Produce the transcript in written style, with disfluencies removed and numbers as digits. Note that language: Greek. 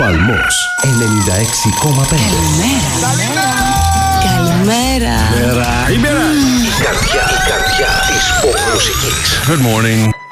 Παλμός 96,5. Καλημέρα. Καλημέρα. Η καρδιά της pop μουσικής. Good morning.